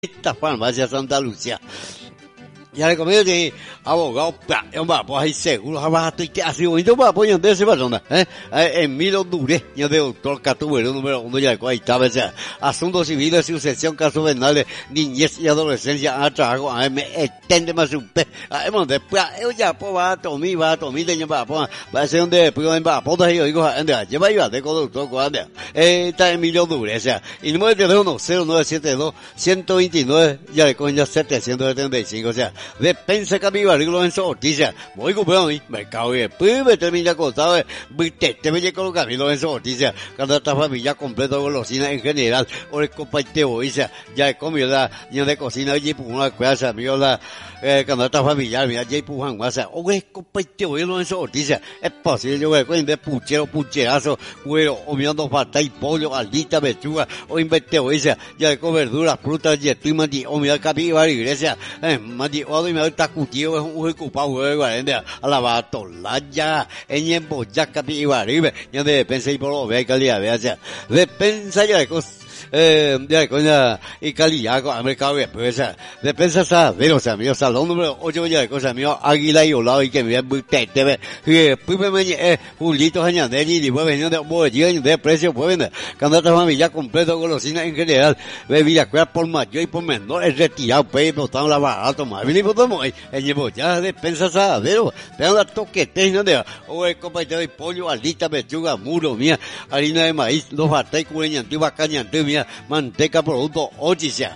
esta farmacia Santa Lucía. Ya le comí de abogado, un papo ahí seguro, abajo y así bonito papo, y donde se va Emilio Dure, yo de doctor Catubero, número 1, ya ahí estaba, asuntos civiles, sucesión, casos penales, niñez y adolescencia, a trabajo, a me extende más un pe, a después, yo ya, pues va a tomar, de papo, va a ser donde, pues, en papo, de yo digo, anda, lleva yo, de doctor, cuando, está Emilio Dure, y número de teléfono, 0972-129, ya le coño 775, Despensa Capibari Lorenzo Ortiz, voy comprando mi mercado y después me termina costado, te me llega con Camilo Lorenzo Ortiz, cuando esta familia completa de golosinas en general, o el comparteo, ya he comido la, yo de cocina y por una cosa, mío la, cuando esta familia, mira, ya pujan más, o el comparteo y Lorenzo Ortiz, es posible, yo voy a de pucherazo, cuero, o mirando pata y pollo, aldita, pechuga, o inverteo, ya de con verduras, frutas, y estoy mandi, o mira Capibari, iglesia, mandi, y me está cutido es un ocupado de 40 a la batolaya en emboya Capibari ya de despensa y por lo ve calidad vea despensa ya de cosas ya coña y calidad con mercado de empresa despensa saber o sea mío salón número 8 ya de cosas mío Águila y Olado y que me te que pues me Julito Añanelli y después venía de bolsillo de precio pues vende cuando esta familia completo golosinas en general bebida por mayor y por menor es retirado pues botaron la barato más bien y todo el ya despensa saber pero la toquete no de o el compañero de pollo alita pechuga muro mía harina de maíz los batai cureñantu vacañantu mía manteca producto ochicia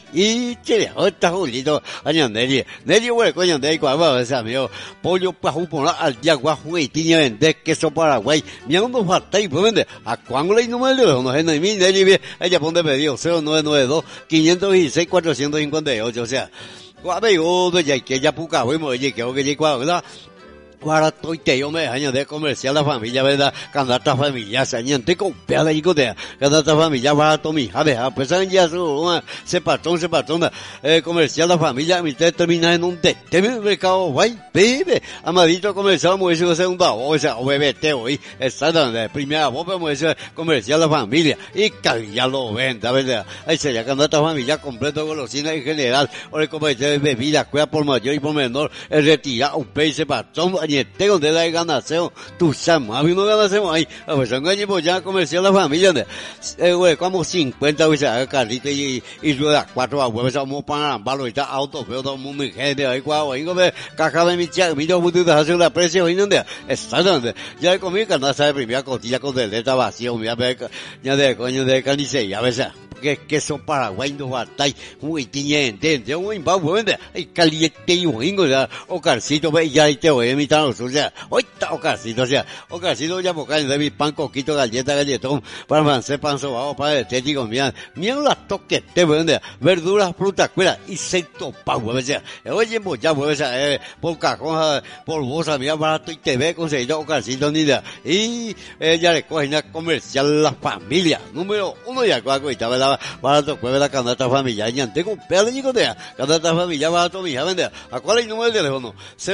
y chile esta Julito Añanelli Nelly güey coño de cuava esa mío pollo pajú por al día guajo y tiña vender queso Paraguay mira unos batai pues vende a cuándo le número no es no mi Nelly ella pone pedido 0992 526 458 o sea qua bây giờ vậy cái gia phụ cả với mọi gì kiểu cái gì qua đó qua tôi te yo me año de comercial la familia verdad cuando esta familia se añante con pela y con de cuando esta familia va a tomar a pues ya se patrón comercial la familia mi te termina en un te mercado guay bebe amadito comercial muy eso segunda o sea o bebé te hoy está donde primera vos vamos ese comercial la familia y ya lo venda verdad ahí se ya cuando esta familia completo golosina en general o el comercial de bebida cuida por mayor y por menor el retira un peixe patrón tengo de la ganación tu sama no ganasemos ahí pues son gaños ya comercial la familia güey como 50 veces carrito y rueda 4 abuelos somos para valor está auto pero todo el mundo gente ahí cuau ahí como caja de mi chica mi yo puedo hacer la precio y no está donde ya comí canasta de primera costilla con deleta vacío mira ya de coño de carnicería a veces que son Paraguay no batai muy tiñente yo muy va bueno hay caliente y wingo ya o carcito ve ya te voy a invitar o sea hoy está o carcito ya boca de mi pan coquito galletón para hacer pan sobao para estético mira las toques te vende verduras frutas cuera y seto pa o sea oye ya o sea por cajón por bolsa mira barato y te ve conseguido o carcito ni de y ella le coge una comercial la familia número 1 ya cuaco y estaba barato cueve la canasta familiar ñante con pelo y cotea canasta familiar barato mija vende a cuál es el número de teléfono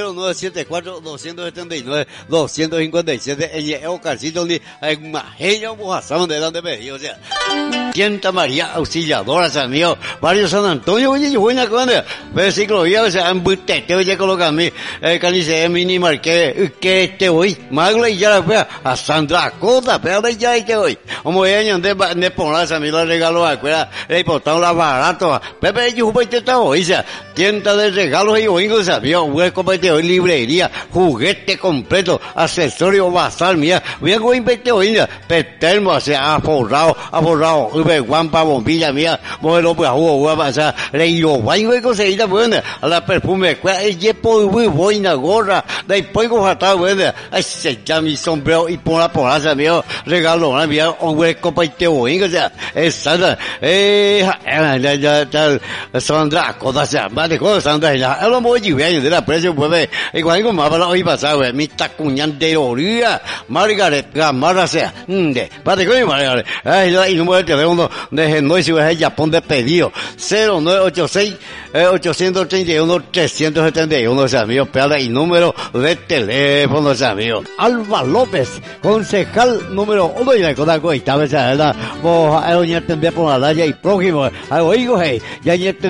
0974-279-257 en el carcito ni en majeño mojazón de donde pedido o sea Tienta María Auxiliadora San mío barrio San Antonio oye yo buena con versículo o sea en butete oye coloca mi canice mini marque que te voy magla y ya la fue a Sandra Cota pero ya y te voy como ella de poner San mío regalo acuerda le portaron la barato Pepe yo voy te hoy sea tienda de regalos y oídos sabía hueco de hoy librería juguete completo accesorio bazar mía voy a go inverte hoy petermo o sea aforrado guampa bombilla mía modelo pues voy a pasar leído guay conseguida buena a la perfume el yepo voy una gorra de pollo jatado buena ay se llama mi sombrero y por la mío regalo la mía un hueco de hoy o sea esa Sandra cosa sea más de cosas Sandra ya lo muy bien de la precio pues igual como para hoy pasado mi tacuñan de oría Margaret Gamarra sea para que Margaret ay no muerte de uno de no si es Japón de pedido 0986 831 371 ese amigo pela y número de teléfono ese amigo Alba López concejal número 1 y la cosa que estaba esa verdad vos a doña tendría con la Daya y prójimo. Oigo, hey, ya